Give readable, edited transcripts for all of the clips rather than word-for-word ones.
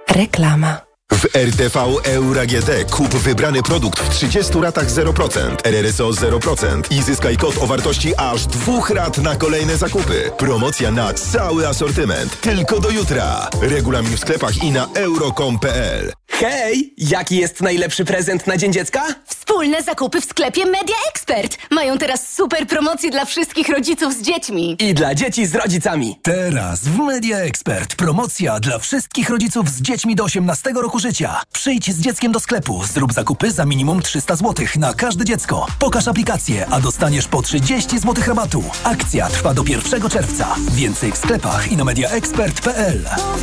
Reklama. W RTV Euro AGD kup wybrany produkt w 30 ratach 0%, RRSO 0% i zyskaj kod o wartości aż 2 rat na kolejne zakupy. Promocja na cały asortyment. Tylko do jutra. Regulamin w sklepach i na euro.com.pl. Hej! Jaki jest najlepszy prezent na Dzień Dziecka? Wspólne zakupy w sklepie Media Expert. Mają teraz super promocje dla wszystkich rodziców z dziećmi. I dla dzieci z rodzicami. Teraz w Media Expert promocja dla wszystkich rodziców z dziećmi do 18 roku życia. Przyjdź z dzieckiem do sklepu, zrób zakupy za minimum 300 zł na każde dziecko. Pokaż aplikację, a dostaniesz po 30 zł rabatu. Akcja trwa do 1 czerwca. Więcej w sklepach i na mediaexpert.pl.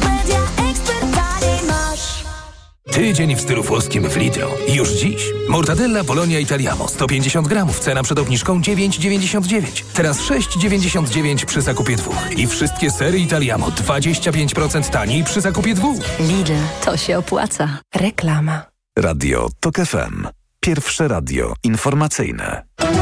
Tydzień w stylu włoskim w Lidlu. Już dziś. Mortadella Polonia Italiano 150 gramów. Cena przed obniżką 9,99. Teraz 6,99 przy zakupie 2. I wszystkie sery Italiano 25% taniej przy zakupie 2. Lidl, to się opłaca. Reklama. Radio TOK FM. Pierwsze radio informacyjne.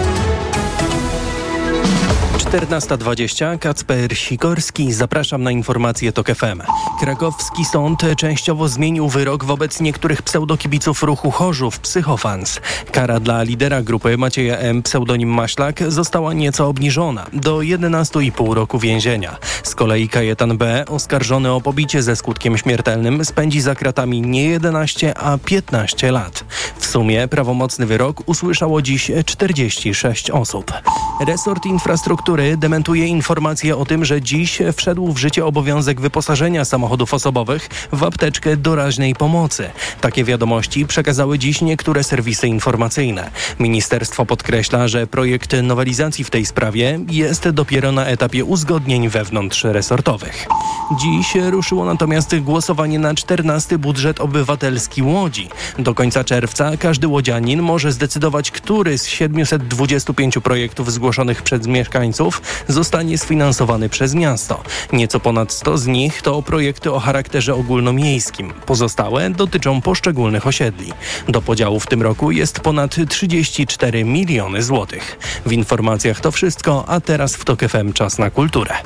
14:20, Kacper Sikorski, zapraszam na informacje TOK FM. Krakowski sąd częściowo zmienił wyrok wobec niektórych pseudokibiców ruchu Chorzów Psychofans. Kara dla lidera grupy Macieja M., pseudonim Maślak, została nieco obniżona do 11,5 roku więzienia. Z kolei Kajetan B., oskarżony o pobicie ze skutkiem śmiertelnym, spędzi za kratami nie 11, a 15 lat. W sumie prawomocny wyrok usłyszało dziś 46 osób. Resort Infrastruktury dementuje informacje o tym, że dziś wszedł w życie obowiązek wyposażenia samochodów osobowych w apteczkę doraźnej pomocy. Takie wiadomości przekazały dziś niektóre serwisy informacyjne. Ministerstwo podkreśla, że projekt nowelizacji w tej sprawie jest dopiero na etapie uzgodnień wewnątrzresortowych. Dziś ruszyło natomiast głosowanie na 14. budżet obywatelski Łodzi. Do końca czerwca każdy łodzianin może zdecydować, który z 725 projektów zgłoszonych przez mieszkańców zostanie sfinansowany przez miasto. Nieco ponad 100 z nich to projekty o charakterze ogólnomiejskim. Pozostałe dotyczą poszczególnych osiedli. Do podziału w tym roku jest ponad 34 miliony złotych. W informacjach to wszystko, a teraz w TOK FM czas na kulturę.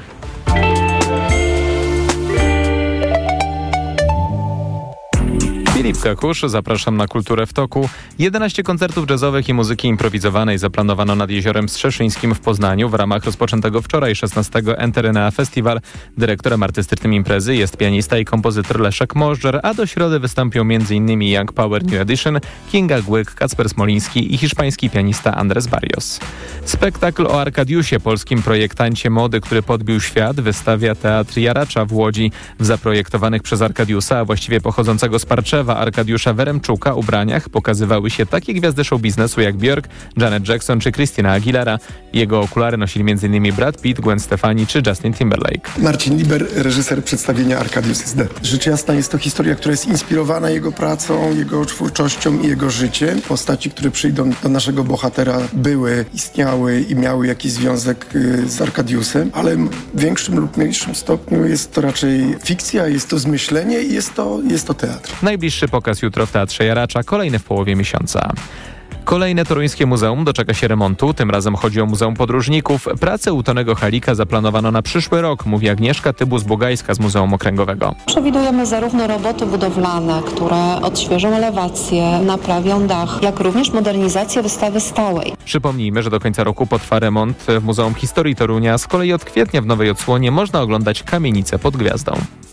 Filip Kakusz, zapraszam na Kulturę w toku. 11 koncertów jazzowych i muzyki improwizowanej zaplanowano nad Jeziorem Strzeszyńskim w Poznaniu w ramach rozpoczętego wczoraj 16. Enterynea Festival. Dyrektorem artystycznym imprezy jest pianista i kompozytor Leszek Możdżer, a do środy wystąpią m.in. Young Power New Edition, Kinga Głyk, Kacper Smoliński i hiszpański pianista Andres Barrios. Spektakl o Arkadiusie, polskim projektancie mody, który podbił świat, wystawia Teatr Jaracza w Łodzi. W zaprojektowanych przez Arkadiusa, a właściwie pochodzącego z Parczewa, Arkadiusza Weremczuka ubraniach pokazywały się takie gwiazdy show biznesu jak Björk, Janet Jackson czy Christina Aguilera. Jego okulary nosili m.in. Brad Pitt, Gwen Stefani czy Justin Timberlake. Marcin Liber, reżyser przedstawienia Arkadiusz is Dead. Rzecz jasna, jest to historia, która jest inspirowana jego pracą, jego twórczością i jego życiem. Postaci, które przyjdą do naszego bohatera, były, istniały i miały jakiś związek z Arkadiusem, ale w większym lub mniejszym stopniu jest to raczej fikcja, jest to zmyślenie i jest to teatr. Najbliższy pokaz jutro w Teatrze Jaracza, kolejny w połowie miesiąca. Kolejne toruńskie muzeum doczeka się remontu, tym razem chodzi o Muzeum Podróżników. Pracę u Tonego Halika zaplanowano na przyszły rok, mówi Agnieszka Tybus-Bugajska z Muzeum Okręgowego. Przewidujemy zarówno roboty budowlane, które odświeżą elewację, naprawią dach, jak również modernizację wystawy stałej. Przypomnijmy, że do końca roku potrwa remont w Muzeum Historii Torunia. Z kolei od kwietnia w nowej odsłonie można oglądać kamienicę pod gwiazdą.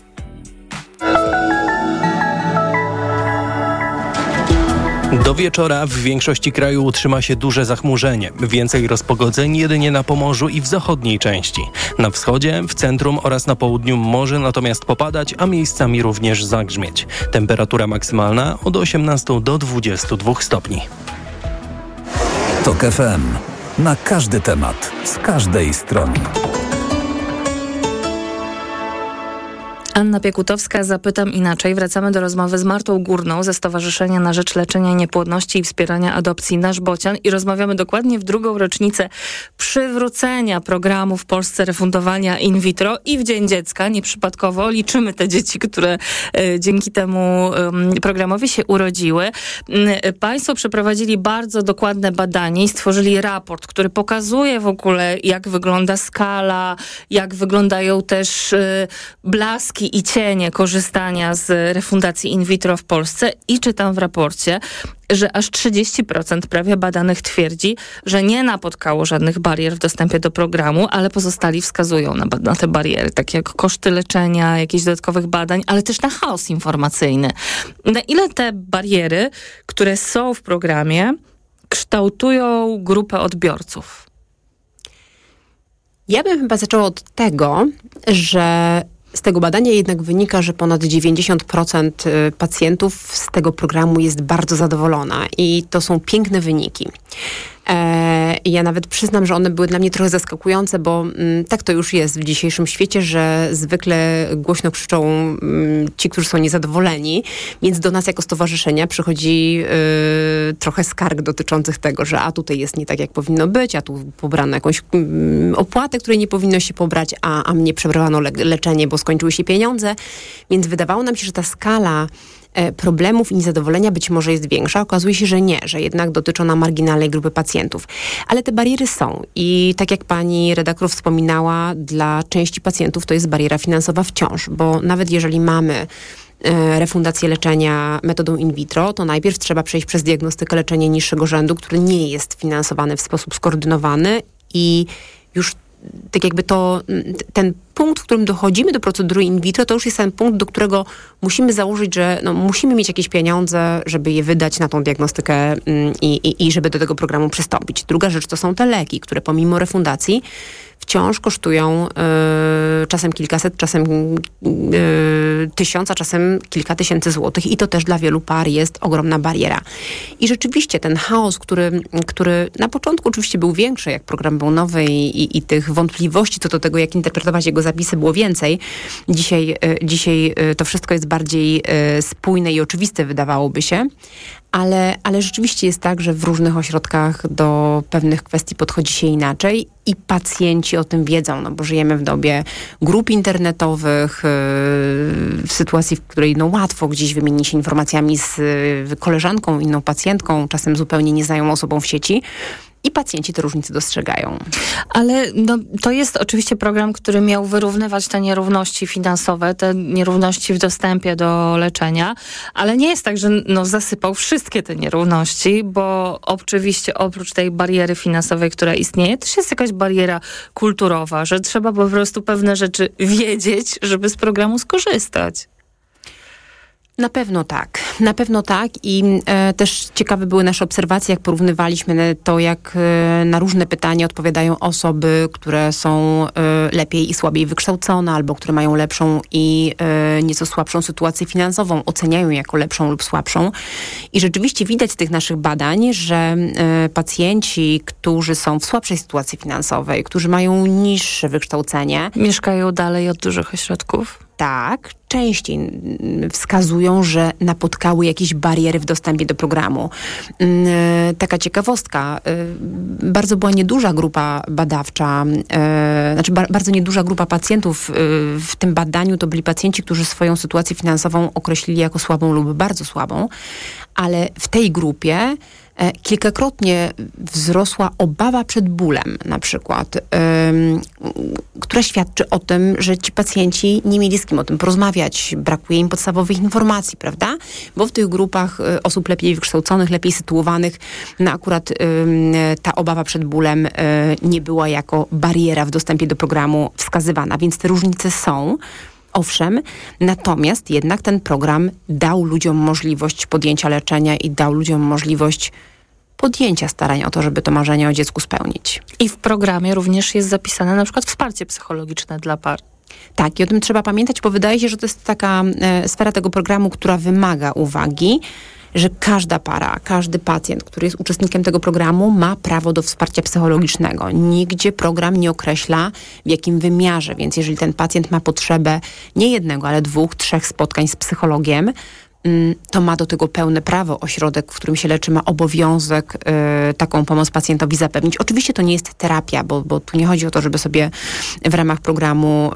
Do wieczora w większości kraju utrzyma się duże zachmurzenie. Więcej rozpogodzeń jedynie na Pomorzu i w zachodniej części. Na wschodzie, w centrum oraz na południu może natomiast popadać, a miejscami również zagrzmieć. Temperatura maksymalna od 18 do 22 stopni. TOK FM. Na każdy temat, z każdej strony. Anna Piekutowska, zapytam inaczej. Wracamy do rozmowy z Martą Górną ze Stowarzyszenia na Rzecz Leczenia Niepłodności i Wspierania Adopcji Nasz Bocian i rozmawiamy dokładnie w drugą rocznicę przywrócenia programu w Polsce refundowania in vitro i w Dzień Dziecka. Nieprzypadkowo liczymy te dzieci, które dzięki temu programowi się urodziły. Państwo przeprowadzili bardzo dokładne badanie i stworzyli raport, który pokazuje w ogóle, jak wygląda skala, jak wyglądają też blaski znaki i cienie korzystania z refundacji in vitro w Polsce i czytam w raporcie, że aż 30% prawie badanych twierdzi, że nie napotkało żadnych barier w dostępie do programu, ale pozostali wskazują na te bariery, takie jak koszty leczenia, jakichś dodatkowych badań, ale też na chaos informacyjny. Na ile te bariery, które są w programie, kształtują grupę odbiorców? Ja bym chyba zaczęła od tego, że z tego badania jednak wynika, że ponad 90% pacjentów z tego programu jest bardzo zadowolona i to są piękne wyniki. Ja nawet przyznam, że one były dla mnie trochę zaskakujące, bo tak to już jest w dzisiejszym świecie, że zwykle głośno krzyczą ci, którzy są niezadowoleni, więc do nas jako stowarzyszenia przychodzi trochę skarg dotyczących tego, że a tutaj jest nie tak, jak powinno być, a tu pobrano jakąś opłatę, której nie powinno się pobrać, a mnie przebrano leczenie, bo skończyły się pieniądze. Więc wydawało nam się, że ta skala problemów i niezadowolenia być może jest większa. Okazuje się, że nie, że jednak dotyczy ona marginalnej grupy pacjentów. Ale te bariery są i tak jak pani redaktor wspominała, dla części pacjentów to jest bariera finansowa wciąż, bo nawet jeżeli mamy refundację leczenia metodą in vitro, to najpierw trzeba przejść przez diagnostykę leczenia niższego rzędu, który nie jest finansowany w sposób skoordynowany i już tak jakby ten punkt, w którym dochodzimy do procedury in vitro, to już jest ten punkt, do którego musimy założyć, że musimy mieć jakieś pieniądze, żeby je wydać na tą diagnostykę i żeby do tego programu przystąpić. Druga rzecz to są te leki, które pomimo refundacji wciąż kosztują czasem kilkaset, czasem 1000, a czasem kilka tysięcy złotych i to też dla wielu par jest ogromna bariera. I rzeczywiście ten chaos, który na początku oczywiście był większy, jak program był nowy i tych wątpliwości co do tego, jak interpretować jego zapisy było więcej. Dzisiaj to wszystko jest bardziej spójne i oczywiste, wydawałoby się. Ale rzeczywiście jest tak, że w różnych ośrodkach do pewnych kwestii podchodzi się inaczej i pacjenci o tym wiedzą, bo żyjemy w dobie grup internetowych, w sytuacji, w której łatwo gdzieś wymienić się informacjami z koleżanką, inną pacjentką, czasem zupełnie nieznajomą osobą w sieci. I pacjenci te różnice dostrzegają. Ale to jest oczywiście program, który miał wyrównywać te nierówności finansowe, te nierówności w dostępie do leczenia, ale nie jest tak, że zasypał wszystkie te nierówności, bo oczywiście oprócz tej bariery finansowej, która istnieje, też jest jakaś bariera kulturowa, że trzeba po prostu pewne rzeczy wiedzieć, żeby z programu skorzystać. Na pewno tak i też ciekawe były nasze obserwacje, jak porównywaliśmy to, jak na różne pytania odpowiadają osoby, które są lepiej i słabiej wykształcone, albo które mają lepszą i nieco słabszą sytuację finansową, oceniają jako lepszą lub słabszą. I rzeczywiście widać z tych naszych badań, że pacjenci, którzy są w słabszej sytuacji finansowej, którzy mają niższe wykształcenie, mieszkają dalej od dużych ośrodków. Tak, częściej wskazują, że napotkały jakieś bariery w dostępie do programu. Taka ciekawostka, bardzo była nieduża grupa badawcza, bardzo nieduża grupa pacjentów w tym badaniu to byli pacjenci, którzy swoją sytuację finansową określili jako słabą lub bardzo słabą, ale w tej grupie kilkakrotnie wzrosła obawa przed bólem na przykład, która świadczy o tym, że ci pacjenci nie mieli z kim o tym porozmawiać, brakuje im podstawowych informacji, prawda? Bo w tych grupach osób lepiej wykształconych, lepiej sytuowanych, akurat ta obawa przed bólem nie była jako bariera w dostępie do programu wskazywana, więc te różnice są. Owszem, natomiast jednak ten program dał ludziom możliwość podjęcia leczenia i dał ludziom możliwość podjęcia starań o to, żeby to marzenie o dziecku spełnić. I w programie również jest zapisane na przykład wsparcie psychologiczne dla par. Tak, i o tym trzeba pamiętać, bo wydaje się, że to jest taka sfera tego programu, która wymaga uwagi, że każda para, każdy pacjent, który jest uczestnikiem tego programu, ma prawo do wsparcia psychologicznego. Nigdzie program nie określa, w jakim wymiarze, więc jeżeli ten pacjent ma potrzebę nie jednego, ale 2, 3 spotkań z psychologiem, to ma do tego pełne prawo. Ośrodek, w którym się leczy, ma obowiązek taką pomoc pacjentowi zapewnić. Oczywiście to nie jest terapia, bo tu nie chodzi o to, żeby sobie w ramach programu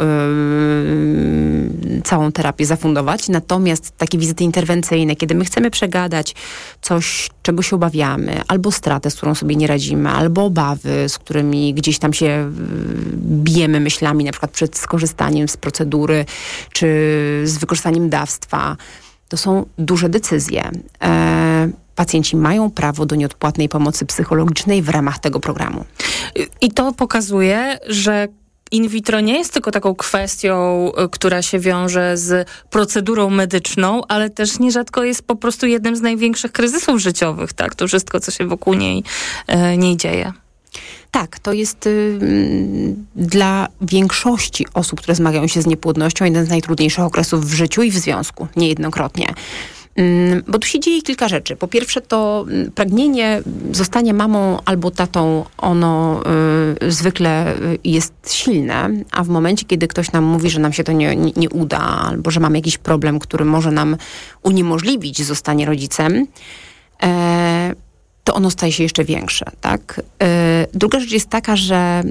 całą terapię zafundować. Natomiast takie wizyty interwencyjne, kiedy my chcemy przegadać coś, czego się obawiamy, albo stratę, z którą sobie nie radzimy, albo obawy, z którymi gdzieś tam się bijemy myślami, na przykład przed skorzystaniem z procedury, czy z wykorzystaniem dawstwa. To są duże decyzje. Pacjenci mają prawo do nieodpłatnej pomocy psychologicznej w ramach tego programu. I to pokazuje, że in vitro nie jest tylko taką kwestią, która się wiąże z procedurą medyczną, ale też nierzadko jest po prostu jednym z największych kryzysów życiowych, tak? To wszystko, co się wokół niej dzieje. Tak, to jest dla większości osób, które zmagają się z niepłodnością, jeden z najtrudniejszych okresów w życiu i w związku, niejednokrotnie. Bo tu się dzieje kilka rzeczy. Po pierwsze, to pragnienie zostania mamą albo tatą, ono zwykle jest silne, a w momencie, kiedy ktoś nam mówi, że nam się to nie uda, albo że mamy jakiś problem, który może nam uniemożliwić zostanie rodzicem, to ono staje się jeszcze większe, tak? Druga rzecz jest taka, że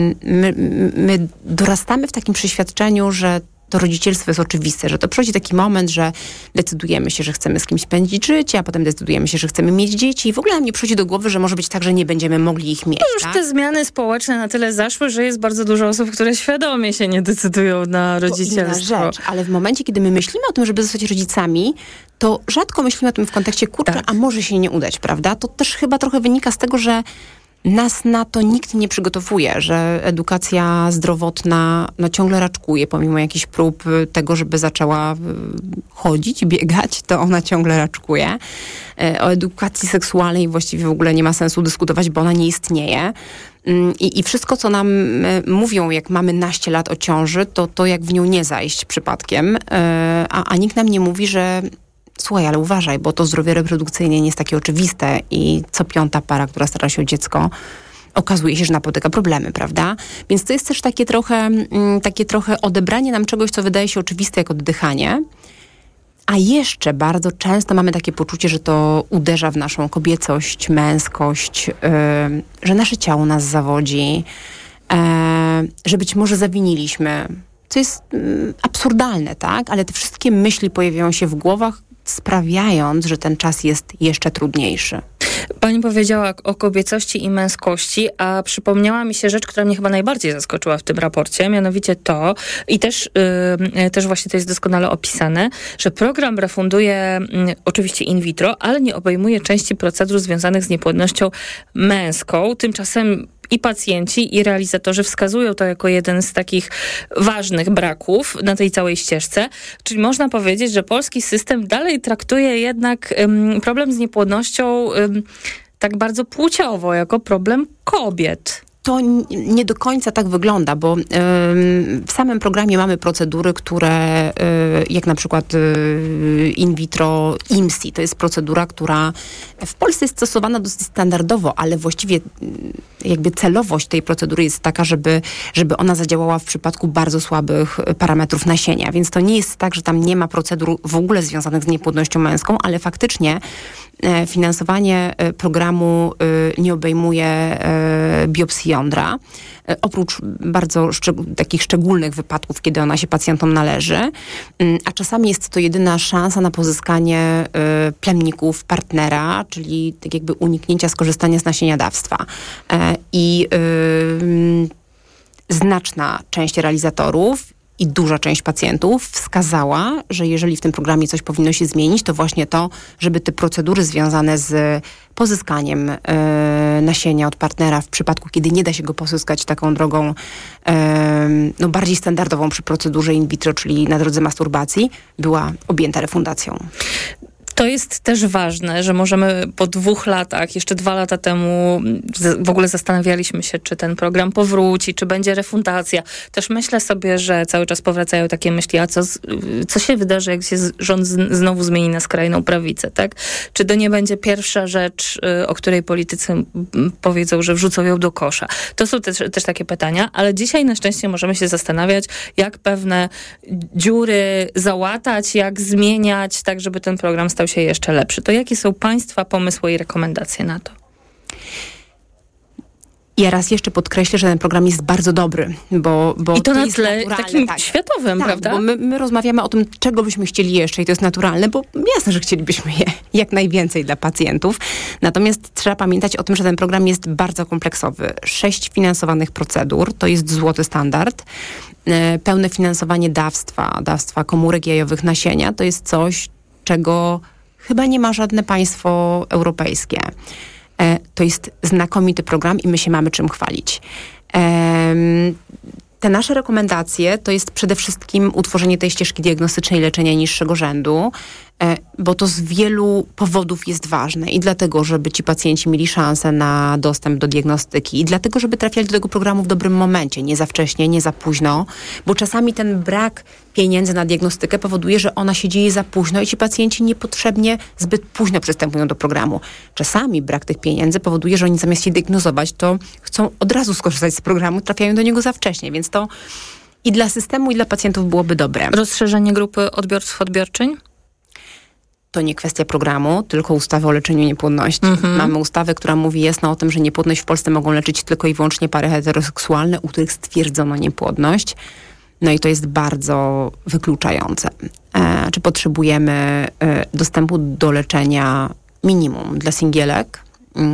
my dorastamy w takim przeświadczeniu, że to rodzicielstwo jest oczywiste, że to przychodzi taki moment, że decydujemy się, że chcemy z kimś spędzić życie, a potem decydujemy się, że chcemy mieć dzieci i w ogóle nam nie przychodzi do głowy, że może być tak, że nie będziemy mogli ich mieć. Już tak? Te zmiany społeczne na tyle zaszły, że jest bardzo dużo osób, które świadomie się nie decydują na rodzicielstwo. To inna rzecz, ale w momencie, kiedy my myślimy o tym, żeby zostać rodzicami, to rzadko myślimy o tym w kontekście, kurczę, tak, a może się nie udać, prawda? To też chyba trochę wynika z tego, że nas na to nikt nie przygotowuje, że edukacja zdrowotna ciągle raczkuje, pomimo jakichś prób tego, żeby zaczęła chodzić, biegać, to ona ciągle raczkuje. O edukacji seksualnej właściwie w ogóle nie ma sensu dyskutować, bo ona nie istnieje. I wszystko, co nam mówią, jak mamy naście lat o ciąży, to jak w nią nie zajść przypadkiem, a nikt nam nie mówi, że słuchaj, ale uważaj, bo to zdrowie reprodukcyjne nie jest takie oczywiste i co piąta para, która stara się o dziecko, okazuje się, że napotyka problemy, prawda? Więc to jest też takie trochę odebranie nam czegoś, co wydaje się oczywiste, jak oddychanie. A jeszcze bardzo często mamy takie poczucie, że to uderza w naszą kobiecość, męskość, że nasze ciało nas zawodzi, że być może zawiniliśmy. To jest absurdalne, tak? Ale te wszystkie myśli pojawiają się w głowach, sprawiając, że ten czas jest jeszcze trudniejszy. Pani powiedziała o kobiecości i męskości, a przypomniała mi się rzecz, która mnie chyba najbardziej zaskoczyła w tym raporcie, mianowicie to, i też właśnie to jest doskonale opisane, że program refunduje oczywiście in vitro, ale nie obejmuje części procedur związanych z niepłodnością męską. Tymczasem i pacjenci, i realizatorzy wskazują to jako jeden z takich ważnych braków na tej całej ścieżce. Czyli można powiedzieć, że polski system dalej traktuje jednak problem z niepłodnością tak bardzo płciowo, jako problem kobiet. To nie do końca tak wygląda, bo w samym programie mamy procedury, które jak na przykład in vitro IMSI, to jest procedura, która w Polsce jest stosowana dosyć standardowo, ale właściwie jakby celowość tej procedury jest taka, żeby ona zadziałała w przypadku bardzo słabych parametrów nasienia. Więc to nie jest tak, że tam nie ma procedur w ogóle związanych z niepłodnością męską, ale faktycznie finansowanie programu nie obejmuje biopsji jądra, oprócz bardzo takich szczególnych wypadków, kiedy ona się pacjentom należy, a czasami jest to jedyna szansa na pozyskanie plemników partnera, czyli tak jakby uniknięcia skorzystania z nasienia dawstwa. I znaczna część realizatorów i duża część pacjentów wskazała, że jeżeli w tym programie coś powinno się zmienić, to właśnie to, żeby te procedury związane z pozyskaniem nasienia od partnera w przypadku, kiedy nie da się go pozyskać taką drogą bardziej standardową przy procedurze in vitro, czyli na drodze masturbacji, była objęta refundacją. To jest też ważne, że możemy po 2 latach, jeszcze 2 lata temu w ogóle zastanawialiśmy się, czy ten program powróci, czy będzie refundacja. Też myślę sobie, że cały czas powracają takie myśli, a co się wydarzy, jak się rząd znowu zmieni na skrajną prawicę, tak? Czy to nie będzie pierwsza rzecz, o której politycy powiedzą, że wrzucą ją do kosza? To są też takie pytania, ale dzisiaj na szczęście możemy się zastanawiać, jak pewne dziury załatać, jak zmieniać, tak żeby ten program stał się jeszcze lepszy. To jakie są Państwa pomysły i rekomendacje na to? Ja raz jeszcze podkreślę, że ten program jest bardzo dobry, bo i to na jest tle takim światowym, tak, prawda? Bo my rozmawiamy o tym, czego byśmy chcieli jeszcze i to jest naturalne, bo jasne, że chcielibyśmy jak najwięcej dla pacjentów. Natomiast trzeba pamiętać o tym, że ten program jest bardzo kompleksowy. 6 finansowanych procedur, to jest złoty standard. Pełne finansowanie dawstwa komórek jajowych nasienia, to jest coś, czego chyba nie ma żadne państwo europejskie. To jest znakomity program i my się mamy czym chwalić. Te nasze rekomendacje to jest przede wszystkim utworzenie tej ścieżki diagnostycznej leczenia niższego rzędu, bo to z wielu powodów jest ważne i dlatego, żeby ci pacjenci mieli szansę na dostęp do diagnostyki i dlatego, żeby trafiali do tego programu w dobrym momencie, nie za wcześnie, nie za późno, bo czasami ten brak pieniędzy na diagnostykę powoduje, że ona się dzieje za późno i ci pacjenci niepotrzebnie zbyt późno przystępują do programu. Czasami brak tych pieniędzy powoduje, że oni zamiast się diagnozować, to chcą od razu skorzystać z programu, trafiają do niego za wcześnie, więc to i dla systemu, i dla pacjentów byłoby dobre. Rozszerzenie grupy odbiorców, odbiorczyń? To nie kwestia programu, tylko ustawy o leczeniu niepłodności. Mamy ustawę, która mówi jasno o tym, że niepłodność w Polsce mogą leczyć tylko i wyłącznie pary heteroseksualne, u których stwierdzono niepłodność. No i to jest bardzo wykluczające. Czy potrzebujemy dostępu do leczenia minimum dla singielek,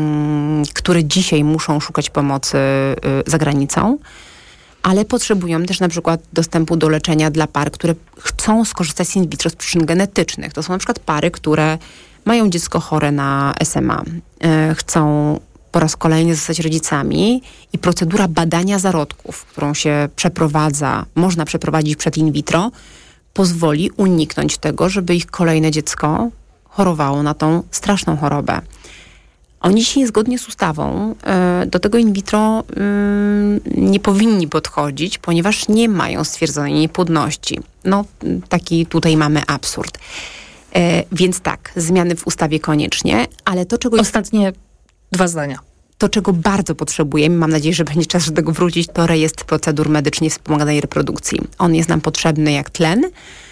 które dzisiaj muszą szukać pomocy za granicą, ale potrzebują też na przykład dostępu do leczenia dla par, które chcą skorzystać z in vitro z przyczyn genetycznych. To są na przykład pary, które mają dziecko chore na SMA, chcą po raz kolejny zostać rodzicami i procedura badania zarodków, którą się można przeprowadzić przed in vitro, pozwoli uniknąć tego, żeby ich kolejne dziecko chorowało na tą straszną chorobę. Oni dzisiaj zgodnie z ustawą do tego in vitro nie powinni podchodzić, ponieważ nie mają stwierdzonej niepłodności. No, taki tutaj mamy absurd. Więc tak, zmiany w ustawie koniecznie, ale to, czego... Ostatnie 2 zdania. To, czego bardzo potrzebujemy, mam nadzieję, że będzie czas do tego wrócić, to rejestr procedur medycznie wspomaganej reprodukcji. On jest nam potrzebny jak tlen,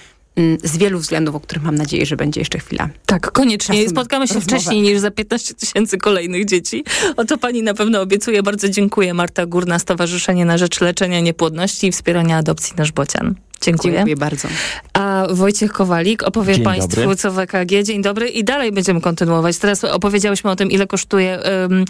z wielu względów, o których mam nadzieję, że będzie jeszcze chwila. Tak, koniecznie. Spotkamy się wcześniej niż za 15 000 kolejnych dzieci. O to pani na pewno obiecuje. Bardzo dziękuję. Marta Górna, Stowarzyszenie na Rzecz Leczenia Niepłodności i Wspierania Adopcji Nasz Bocian. Dziękuję. Dziękuję bardzo. A Wojciech Kowalik opowie Państwu, co w EKG. Dzień dobry. I dalej będziemy kontynuować. Teraz opowiedziałyśmy o tym, ile kosztuje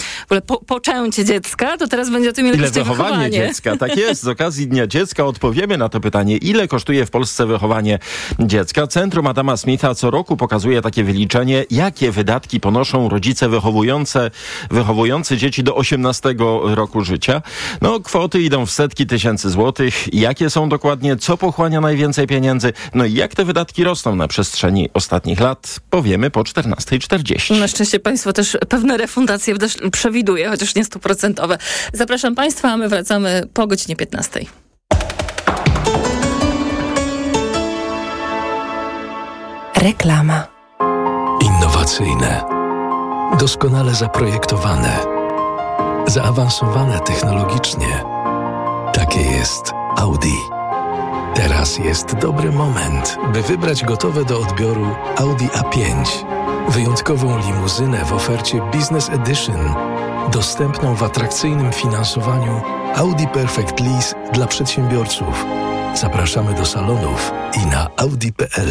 poczęcie dziecka, to teraz będzie o tym, ile kosztuje wychowanie dziecka. Tak jest. Z okazji Dnia Dziecka odpowiemy na to pytanie, ile kosztuje w Polsce wychowanie dziecka. Centrum Adama Smitha co roku pokazuje takie wyliczenie, jakie wydatki ponoszą rodzice wychowujący dzieci do 18 roku życia. No, kwoty idą w setki tysięcy złotych. Jakie są dokładnie, co pochłania najwięcej pieniędzy? No i jak te wydatki rosną na przestrzeni ostatnich lat, powiemy po 14:40. Na szczęście państwo też pewne refundacje przewiduje, chociaż nie 100%. Zapraszam Państwa, a my wracamy po godzinie 15:00. Reklama. Innowacyjne, doskonale zaprojektowane, zaawansowane technologicznie. Takie jest Audi. Teraz jest dobry moment, by wybrać gotowe do odbioru Audi A5. Wyjątkową limuzynę w ofercie Business Edition, dostępną w atrakcyjnym finansowaniu Audi Perfect Lease dla przedsiębiorców. Zapraszamy do salonów i na audi.pl.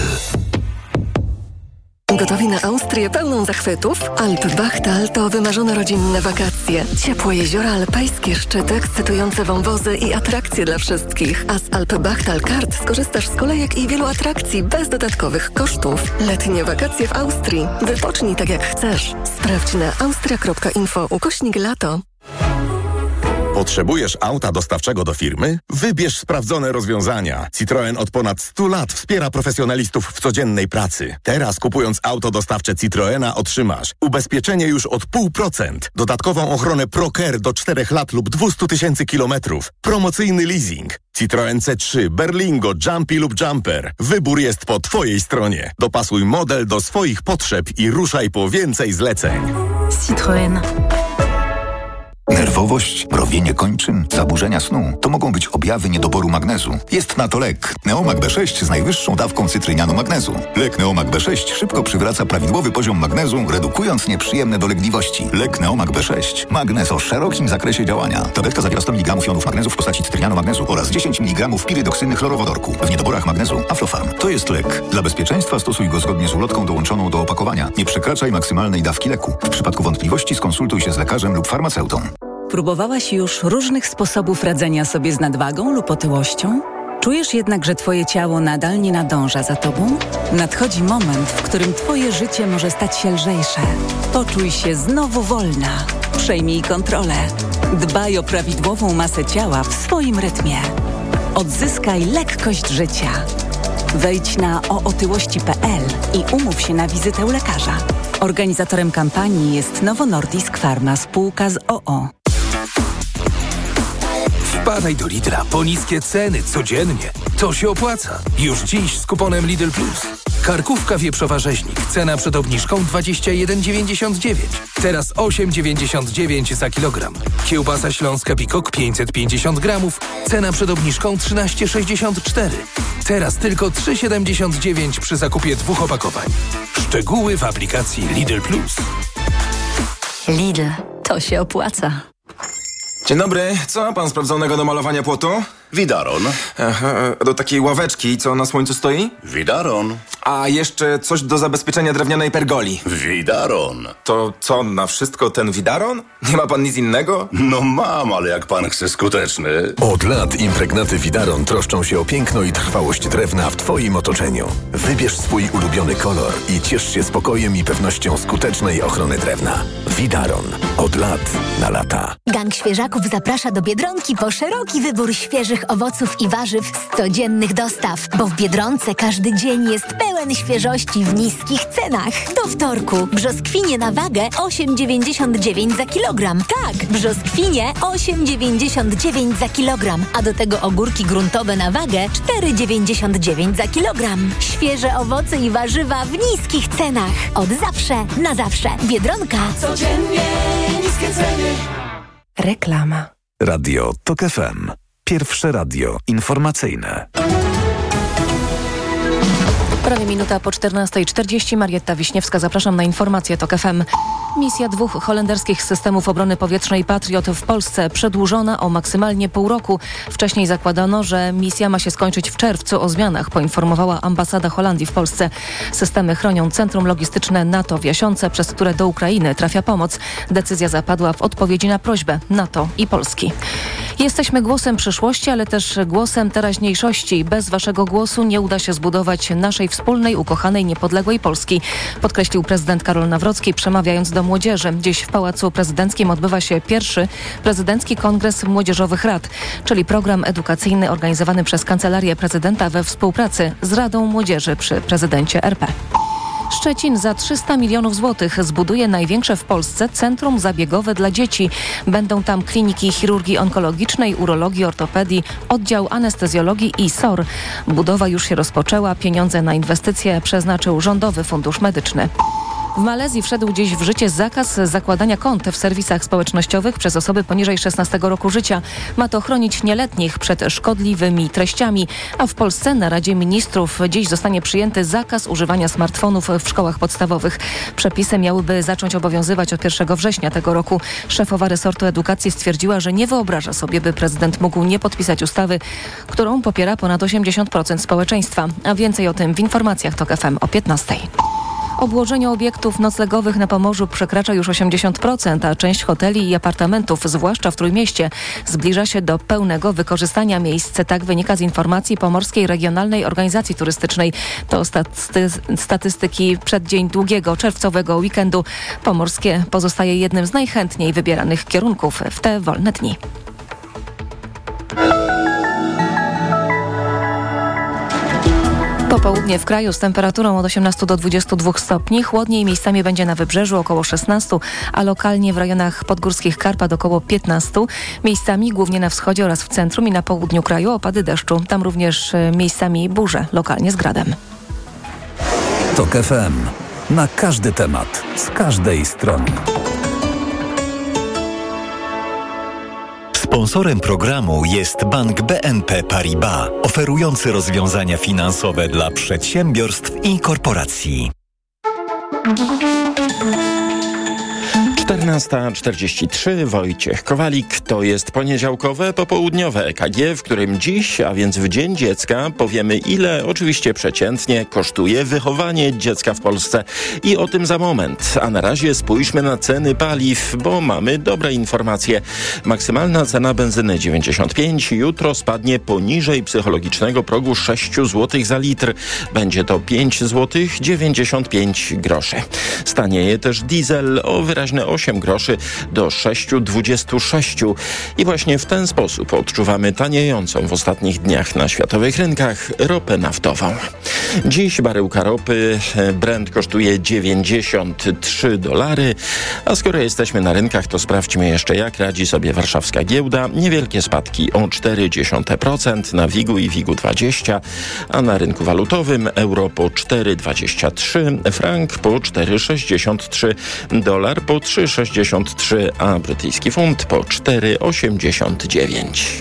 Gotowi na Austrię pełną zachwytów? Alpbachtal to wymarzone rodzinne wakacje. Ciepłe jeziora alpejskie, szczyty, ekscytujące wąwozy i atrakcje dla wszystkich. A z Alpbachtal Kart skorzystasz z kolejek i wielu atrakcji bez dodatkowych kosztów. Letnie wakacje w Austrii. Wypocznij tak jak chcesz. Sprawdź na austria.info/lato. Potrzebujesz auta dostawczego do firmy? Wybierz sprawdzone rozwiązania. Citroen od ponad 100 lat wspiera profesjonalistów w codziennej pracy. Teraz kupując auto dostawcze Citroena otrzymasz ubezpieczenie już od 0,5%, dodatkową ochronę ProCare do 4 lat lub 200 000 kilometrów, promocyjny leasing. Citroen C3, Berlingo, Jumpy lub Jumper. Wybór jest po Twojej stronie. Dopasuj model do swoich potrzeb i ruszaj po więcej zleceń. Citroen. Nerwowość, mrowienie kończyn, zaburzenia snu to mogą być objawy niedoboru magnezu. Jest na to lek Neomag B6 z najwyższą dawką cytrynianu magnezu. Lek Neomag B6 szybko przywraca prawidłowy poziom magnezu, redukując nieprzyjemne dolegliwości. Lek Neomag B6. Magnez o szerokim zakresie działania. Tabletka zawiera 100 mg jonów magnezu w postaci cytrynianu magnezu oraz 10 mg pirydoksyny chlorowodorku. W niedoborach magnezu Aflofarm. To jest lek. Dla bezpieczeństwa stosuj go zgodnie z ulotką dołączoną do opakowania. Nie przekraczaj maksymalnej dawki leku. W przypadku wątpliwości skonsultuj się z lekarzem lub farmaceutą. Próbowałaś już różnych sposobów radzenia sobie z nadwagą lub otyłością? Czujesz jednak, że twoje ciało nadal nie nadąża za tobą? Nadchodzi moment, w którym twoje życie może stać się lżejsze. Poczuj się znowu wolna. Przejmij kontrolę. Dbaj o prawidłową masę ciała w swoim rytmie. Odzyskaj lekkość życia. Wejdź na ootyłości.pl i umów się na wizytę u lekarza. Organizatorem kampanii jest Novo Nordisk Pharma, spółka z OO. Wpadaj do Lidla po niskie ceny codziennie. To się opłaca. Już dziś z kuponem Lidl Plus. Karkówka wieprzowa rzeźnik. Cena przed obniżką 21,99. Teraz 8,99 za kilogram. Kiełbasa śląska Pikok 550 gramów. Cena przed obniżką 13,64. Teraz tylko 3,79 przy zakupie 2 opakowań. Szczegóły w aplikacji Lidl Plus. Lidl, to się opłaca. Dzień dobry, co ma pan sprawdzonego do malowania płotu? Widaron. Aha, do takiej ławeczki, co na słońcu stoi? Widaron. A jeszcze coś do zabezpieczenia drewnianej pergoli. Widaron. To co, na wszystko ten Widaron? Nie ma pan nic innego? No mam, ale jak pan chce skuteczny. Od lat impregnaty Widaron troszczą się o piękno i trwałość drewna w twoim otoczeniu. Wybierz swój ulubiony kolor i ciesz się spokojem i pewnością skutecznej ochrony drewna. Widaron. Od lat na lata. Gang Świeżaków zaprasza do Biedronki po szeroki wybór świeżych owoców i warzyw z codziennych dostaw, bo w Biedronce każdy dzień jest pełen świeżości w niskich cenach. Do wtorku brzoskwinie na wagę 8,99 za kilogram. Tak, brzoskwinie 8,99 za kilogram, a do tego ogórki gruntowe na wagę 4,99 za kilogram. Świeże owoce i warzywa w niskich cenach. Od zawsze na zawsze. Biedronka. Codziennie niskie ceny. Reklama. Radio TOK FM. Pierwsze radio informacyjne. Prawie minuta po 14:40. Marietta Wiśniewska, zapraszam na informacje TOK FM. Misja 2 holenderskich systemów obrony powietrznej Patriot w Polsce przedłużona o maksymalnie pół roku. Wcześniej zakładano, że misja ma się skończyć w czerwcu. O zmianach poinformowała ambasada Holandii w Polsce. Systemy chronią centrum logistyczne NATO w Jasiące, przez które do Ukrainy trafia pomoc. Decyzja zapadła w odpowiedzi na prośbę NATO i Polski. Jesteśmy głosem przyszłości, ale też głosem teraźniejszości. Bez waszego głosu nie uda się zbudować naszej wspólnej, ukochanej, niepodległej Polski, podkreślił prezydent Karol Nawrocki, przemawiając do młodzieży. Dziś w Pałacu Prezydenckim odbywa się pierwszy prezydencki kongres Młodzieżowych Rad, czyli program edukacyjny organizowany przez Kancelarię Prezydenta we współpracy z Radą Młodzieży przy prezydencie RP. Szczecin za 300 milionów złotych zbuduje największe w Polsce centrum zabiegowe dla dzieci. Będą tam kliniki chirurgii onkologicznej, urologii, ortopedii, oddział anestezjologii i SOR. Budowa już się rozpoczęła. Pieniądze na inwestycje przeznaczył Rządowy Fundusz Medyczny. W Malezji wszedł dziś w życie zakaz zakładania kont w serwisach społecznościowych przez osoby poniżej 16 roku życia. Ma to chronić nieletnich przed szkodliwymi treściami, a w Polsce na Radzie Ministrów dziś zostanie przyjęty zakaz używania smartfonów w szkołach podstawowych. Przepisy miałyby zacząć obowiązywać od 1 września tego roku. Szefowa resortu edukacji stwierdziła, że nie wyobraża sobie, by prezydent mógł nie podpisać ustawy, którą popiera ponad 80% społeczeństwa. A więcej o tym w informacjach TOK FM o 15:00. Obłożenie obiektów noclegowych na Pomorzu przekracza już 80%, a część hoteli i apartamentów, zwłaszcza w Trójmieście, zbliża się do pełnego wykorzystania miejsc. Tak wynika z informacji Pomorskiej Regionalnej Organizacji Turystycznej. To statystyki przed dzień długiego czerwcowego weekendu. Pomorskie pozostaje jednym z najchętniej wybieranych kierunków w te wolne dni. Popołudnie w kraju z temperaturą od 18 do 22 stopni. Chłodniej miejscami będzie na wybrzeżu około 16, a lokalnie w rejonach podgórskich Karpat około 15. Miejscami głównie na wschodzie oraz w centrum i na południu kraju opady deszczu. Tam również miejscami burze, lokalnie z gradem. TOK FM. Na każdy temat, z każdej strony. Sponsorem programu jest Bank BNP Paribas, oferujący rozwiązania finansowe dla przedsiębiorstw i korporacji. 14:43, Wojciech Kowalik. To jest poniedziałkowe, popołudniowe EKG, w którym dziś, a więc w Dzień Dziecka, powiemy, ile oczywiście przeciętnie kosztuje wychowanie dziecka w Polsce. I o tym za moment. A na razie spójrzmy na ceny paliw, bo mamy dobre informacje. Maksymalna cena benzyny 95 jutro spadnie poniżej psychologicznego progu 6 zł za litr. Będzie to 5 zł 95 groszy. Stanieje też diesel o wyraźne 8 groszy do 6,26. I właśnie w ten sposób odczuwamy taniejącą w ostatnich dniach na światowych rynkach ropę naftową. Dziś baryłka ropy Brent kosztuje $93. A skoro jesteśmy na rynkach, to sprawdźmy jeszcze, jak radzi sobie warszawska giełda. Niewielkie spadki o 0,4% na WIG-u i WIG-u20, a na rynku walutowym euro po 4,23, frank po 4,63, dolar po 3,63, a brytyjski funt po 4,89.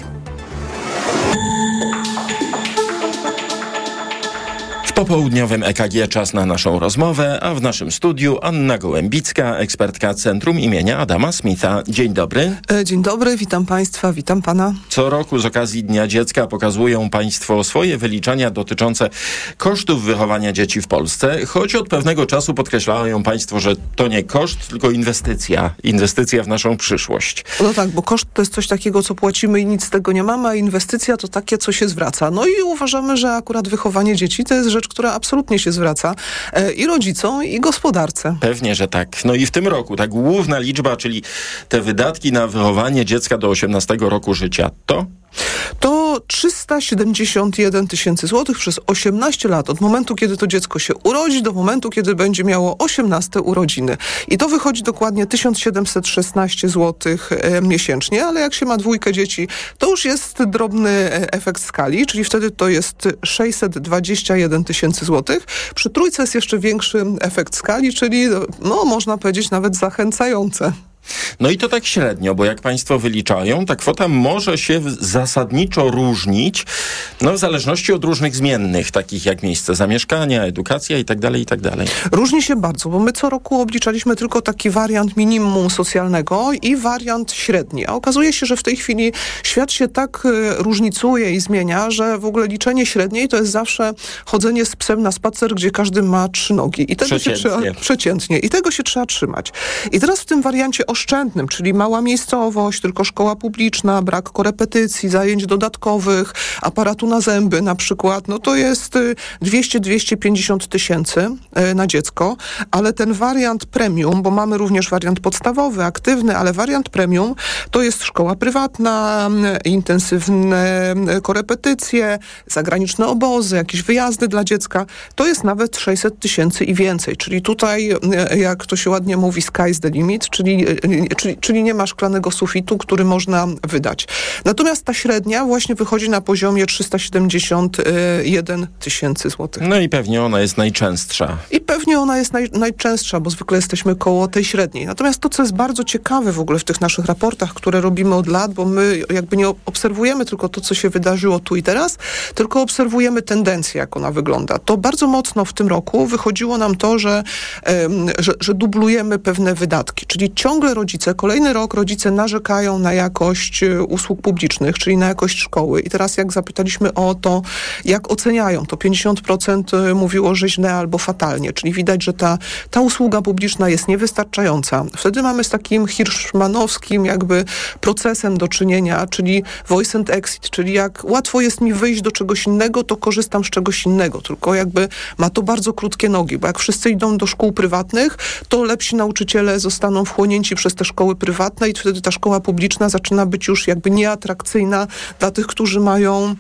W popołudniowym EKG czas na naszą rozmowę, a w naszym studiu Anna Gołębicka, ekspertka Centrum imienia Adama Smitha. Dzień dobry. Dzień dobry, witam Państwa, witam Pana. Co roku z okazji Dnia Dziecka pokazują Państwo swoje wyliczenia dotyczące kosztów wychowania dzieci w Polsce, choć od pewnego czasu podkreślają Państwo, że to nie koszt, tylko inwestycja w naszą przyszłość. No tak, bo koszt to jest coś takiego, co płacimy i nic z tego nie mamy, a inwestycja to takie, co się zwraca. No i uważamy, że akurat wychowanie dzieci to jest rzecz, która absolutnie się zwraca i rodzicom, i gospodarce. Pewnie, że tak. No i w tym roku ta główna liczba, czyli te wydatki na wychowanie dziecka do 18 roku życia, to 371 tysięcy złotych przez 18 lat, od momentu, kiedy to dziecko się urodzi, do momentu, kiedy będzie miało 18 urodziny. I to wychodzi dokładnie 1716 złotych miesięcznie, ale jak się ma dwójkę dzieci, to już jest drobny efekt skali, czyli wtedy to jest 621 tysięcy złotych. Przy trójce jest jeszcze większy efekt skali, czyli można powiedzieć nawet zachęcające. No i to tak średnio, bo jak Państwo wyliczają, ta kwota może się zasadniczo różnić, w zależności od różnych zmiennych, takich jak miejsce zamieszkania, edukacja itd., itd. Różni się bardzo, bo my co roku obliczaliśmy tylko taki wariant minimum socjalnego i wariant średni, a okazuje się, że w tej chwili świat się tak różnicuje i zmienia, że w ogóle liczenie średniej to jest zawsze chodzenie z psem na spacer, gdzie każdy ma 3 nogi. I tego przeciętnie. I tego się trzeba trzymać. I teraz w tym wariancie oszczędnym, czyli mała miejscowość, tylko szkoła publiczna, brak korepetycji, zajęć dodatkowych, aparatu na zęby na przykład, to jest 200-250 tysięcy na dziecko, ale ten wariant premium, bo mamy również wariant podstawowy, aktywny, ale wariant premium to jest szkoła prywatna, intensywne korepetycje, zagraniczne obozy, jakieś wyjazdy dla dziecka, to jest nawet 600 tysięcy i więcej, czyli tutaj, jak to się ładnie mówi, sky's the limit, czyli nie ma szklanego sufitu, który można wydać. Natomiast ta średnia właśnie wychodzi na poziomie 371 tysięcy złotych. No i pewnie ona jest najczęstsza. Najczęstsza, bo zwykle jesteśmy koło tej średniej. Natomiast to, co jest bardzo ciekawe w ogóle w tych naszych raportach, które robimy od lat, bo my jakby nie obserwujemy tylko to, co się wydarzyło tu i teraz, tylko obserwujemy tendencję, jak ona wygląda. To bardzo mocno w tym roku wychodziło nam to, że dublujemy pewne wydatki, czyli ciągle kolejny rok rodzice narzekają na jakość usług publicznych, czyli na jakość szkoły. I teraz jak zapytaliśmy o to, jak oceniają, to 50% mówiło, że źle albo fatalnie, czyli widać, że ta usługa publiczna jest niewystarczająca. Wtedy mamy z takim hirschmanowskim jakby procesem do czynienia, czyli voice and exit, czyli jak łatwo jest mi wyjść do czegoś innego, to korzystam z czegoś innego, tylko jakby ma to bardzo krótkie nogi, bo jak wszyscy idą do szkół prywatnych, to lepsi nauczyciele zostaną wchłonięci przez te szkoły prywatne i wtedy ta szkoła publiczna zaczyna być już jakby nieatrakcyjna dla tych, którzy mają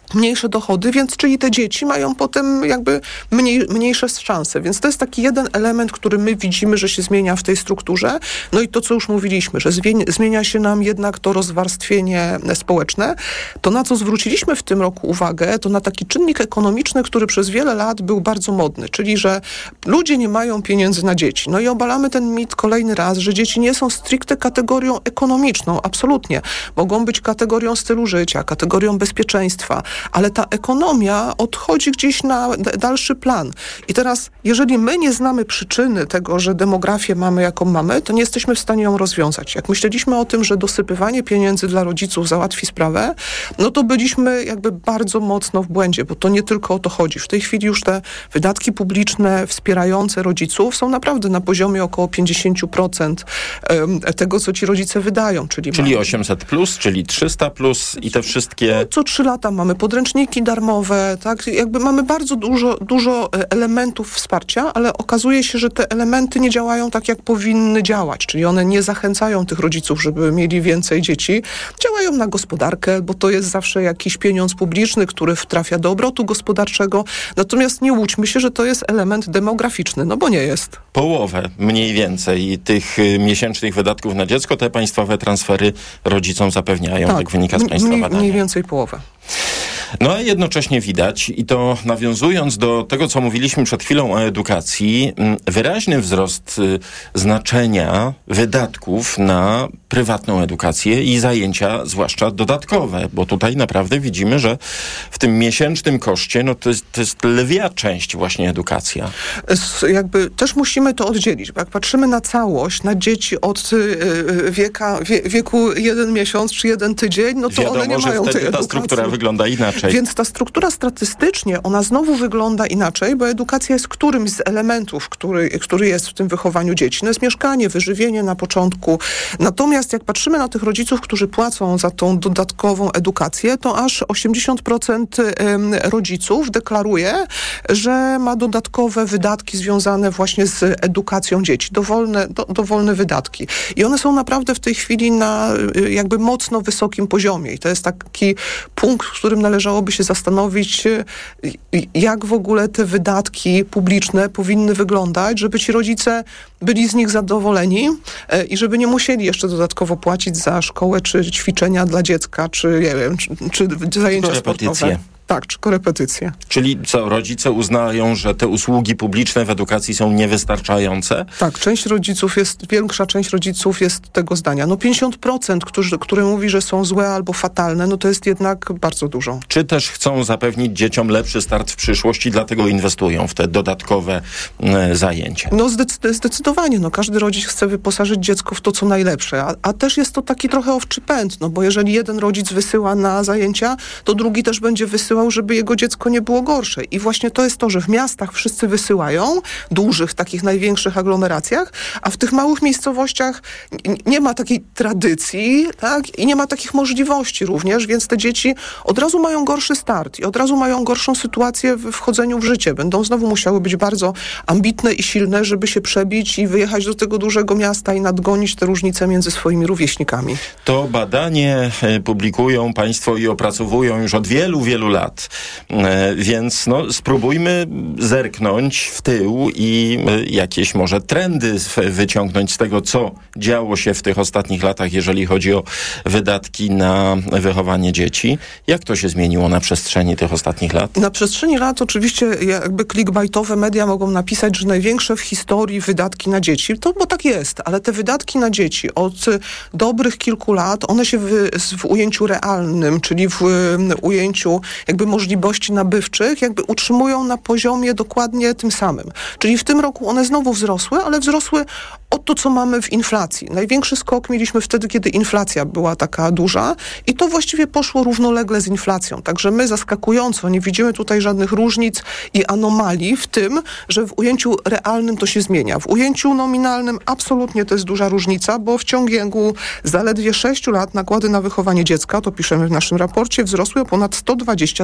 mniejsze dochody, więc czyli te dzieci mają potem jakby mniejsze szanse. Więc to jest taki jeden element, który my widzimy, że się zmienia w tej strukturze. No i to, co już mówiliśmy, że zmienia się nam jednak to rozwarstwienie społeczne. To, na co zwróciliśmy w tym roku uwagę, to na taki czynnik ekonomiczny, który przez wiele lat był bardzo modny, czyli że ludzie nie mają pieniędzy na dzieci. No i obalamy ten mit kolejny raz, że dzieci nie są stricte kategorią ekonomiczną. Absolutnie. Mogą być kategorią stylu życia, kategorią bezpieczeństwa, ale ta ekonomia odchodzi gdzieś na dalszy plan. I teraz, jeżeli my nie znamy przyczyny tego, że demografię mamy jaką mamy, to nie jesteśmy w stanie ją rozwiązać. Jak myśleliśmy o tym, że dosypywanie pieniędzy dla rodziców załatwi sprawę, no to byliśmy jakby bardzo mocno w błędzie, bo to nie tylko o to chodzi. W tej chwili już te wydatki publiczne wspierające rodziców są naprawdę na poziomie około 50% tego, co ci rodzice wydają. Czyli 800+, czyli 300+, i te wszystkie... No, co 3 lata mamy podręczniki darmowe, tak? Jakby mamy bardzo dużo elementów wsparcia, ale okazuje się, że te elementy nie działają tak, jak powinny działać, czyli one nie zachęcają tych rodziców, żeby mieli więcej dzieci. Działają na gospodarkę, bo to jest zawsze jakiś pieniądz publiczny, który trafia do obrotu gospodarczego. Natomiast nie łudźmy się, że to jest element demograficzny, no bo nie jest. Połowę mniej więcej tych miesięcznych wydatków na dziecko te państwowe transfery rodzicom zapewniają, tak wynika z państwa badania. Mniej więcej połowę. No a jednocześnie widać, i to nawiązując do tego, co mówiliśmy przed chwilą o edukacji, wyraźny wzrost znaczenia wydatków na prywatną edukację i zajęcia, zwłaszcza dodatkowe, bo tutaj naprawdę widzimy, że w tym miesięcznym koszcie, no to jest lwia część właśnie edukacja. Jakby też musimy to oddzielić, bo jak patrzymy na całość, na dzieci od wieku 1 miesiąc czy 1 tydzień, no to wiadomo, one nie mają tej edukacji. Ta struktura wygląda inaczej. Więc ta struktura statystycznie, ona znowu wygląda inaczej, bo edukacja jest którymś z elementów, który jest w tym wychowaniu dzieci. No jest mieszkanie, wyżywienie na początku. Natomiast jak patrzymy na tych rodziców, którzy płacą za tą dodatkową edukację, to aż 80% rodziców deklaruje, że ma dodatkowe wydatki związane właśnie z edukacją dzieci. Dowolne wydatki. I one są naprawdę w tej chwili na jakby mocno wysokim poziomie. I to jest taki punkt, w którym należałoby się zastanowić, jak w ogóle te wydatki publiczne powinny wyglądać, żeby ci rodzice byli z nich zadowoleni i żeby nie musieli jeszcze dodatkowo płacić za szkołę, czy ćwiczenia dla dziecka, czy nie wiem, czy zajęcia sportowe. Tak, czy korepetycje. Czyli co, rodzice uznają, że te usługi publiczne w edukacji są niewystarczające? Tak, większa część rodziców jest tego zdania. No 50%, które mówi, że są złe albo fatalne, no to jest jednak bardzo dużo. Czy też chcą zapewnić dzieciom lepszy start w przyszłości, dlatego inwestują w te dodatkowe zajęcia? No zdecydowanie, no każdy rodzic chce wyposażyć dziecko w to, co najlepsze, a też jest to taki trochę owczy pęd, no bo jeżeli jeden rodzic wysyła na zajęcia, to drugi też będzie wysyłał, żeby jego dziecko nie było gorsze. I właśnie to jest to, że w miastach wszyscy wysyłają, dużych, takich największych aglomeracjach, a w tych małych miejscowościach nie ma takiej tradycji, tak? I nie ma takich możliwości również, więc te dzieci od razu mają gorszy start i od razu mają gorszą sytuację w wchodzeniu w życie. Będą znowu musiały być bardzo ambitne i silne, żeby się przebić i wyjechać do tego dużego miasta i nadgonić te różnice między swoimi rówieśnikami. To badanie publikują państwo i opracowują już od wielu, wielu lat. Więc spróbujmy zerknąć w tył i jakieś może trendy wyciągnąć z tego, co działo się w tych ostatnich latach, jeżeli chodzi o wydatki na wychowanie dzieci. Jak to się zmieniło na przestrzeni tych ostatnich lat? Na przestrzeni lat oczywiście jakby clickbaitowe media mogą napisać, że największe w historii wydatki na dzieci, bo tak jest, ale te wydatki na dzieci od dobrych kilku lat, one się w ujęciu realnym, czyli w ujęciu jakby możliwości nabywczych, jakby utrzymują na poziomie dokładnie tym samym. Czyli w tym roku one znowu wzrosły, ale wzrosły o to, co mamy w inflacji. Największy skok mieliśmy wtedy, kiedy inflacja była taka duża i to właściwie poszło równolegle z inflacją. Także my zaskakująco nie widzimy tutaj żadnych różnic i anomalii w tym, że w ujęciu realnym to się zmienia. W ujęciu nominalnym absolutnie to jest duża różnica, bo w ciągu zaledwie 6 lat nakłady na wychowanie dziecka, to piszemy w naszym raporcie, wzrosły o ponad 122%.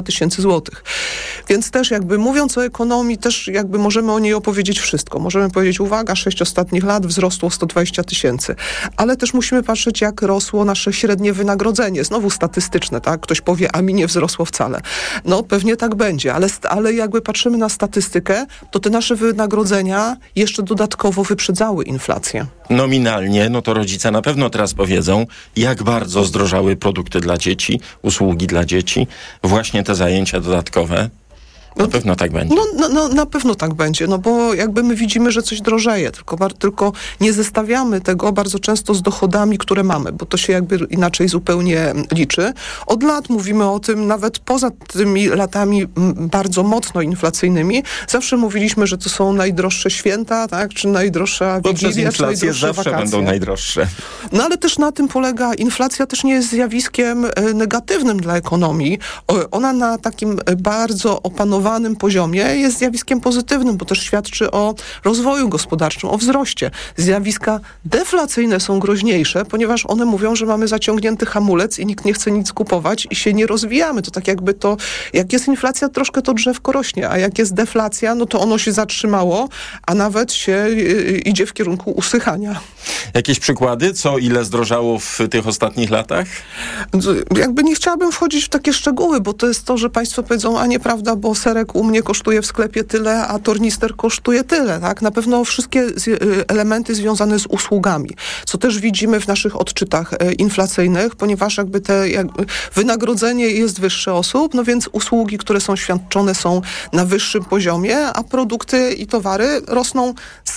000 złotych. Więc też jakby mówiąc o ekonomii, też jakby możemy o niej opowiedzieć wszystko. Możemy powiedzieć, uwaga, 6 ostatnich lat wzrosło 120 000. Ale też musimy patrzeć, jak rosło nasze średnie wynagrodzenie. Znowu statystyczne, tak? Ktoś powie, a mi nie wzrosło wcale. No pewnie tak będzie, ale jakby patrzymy na statystykę, to te nasze wynagrodzenia jeszcze dodatkowo wyprzedzały inflację. Nominalnie, no to rodzice na pewno teraz powiedzą, jak bardzo zdrożały produkty dla dzieci, usługi dla dzieci, właśnie te zajęcia dodatkowe. Na pewno tak będzie. No, na pewno tak będzie, no bo jakby my widzimy, że coś drożeje, tylko nie zestawiamy tego bardzo często z dochodami, które mamy, bo to się jakby inaczej zupełnie liczy. Od lat mówimy o tym, nawet poza tymi latami bardzo mocno inflacyjnymi, zawsze mówiliśmy, że to są najdroższe święta, tak, czy najdroższa Wigilia, czy najdroższe zawsze wakacje. będą najdroższe. No ale też na tym polega, inflacja też nie jest zjawiskiem negatywnym dla ekonomii. Ona na takim bardzo opanowanym poziomie jest zjawiskiem pozytywnym, bo też świadczy o rozwoju gospodarczym, o wzroście. Zjawiska deflacyjne są groźniejsze, ponieważ one mówią, że mamy zaciągnięty hamulec i nikt nie chce nic kupować i się nie rozwijamy. To tak jakby to, jak jest inflacja, troszkę to drzewko rośnie, a jak jest deflacja, no to ono się zatrzymało, a nawet się idzie w kierunku usychania. Jakieś przykłady, co ile zdrożało w tych ostatnich latach? Jakby nie chciałabym wchodzić w takie szczegóły, bo to jest to, że państwo powiedzą, a nieprawda, bo serek u mnie kosztuje w sklepie tyle, a tornister kosztuje tyle, tak? Na pewno wszystkie elementy związane z usługami, co też widzimy w naszych odczytach inflacyjnych, ponieważ jakby wynagrodzenie jest wyższe osób, no więc usługi, które są świadczone, są na wyższym poziomie, a produkty i towary rosną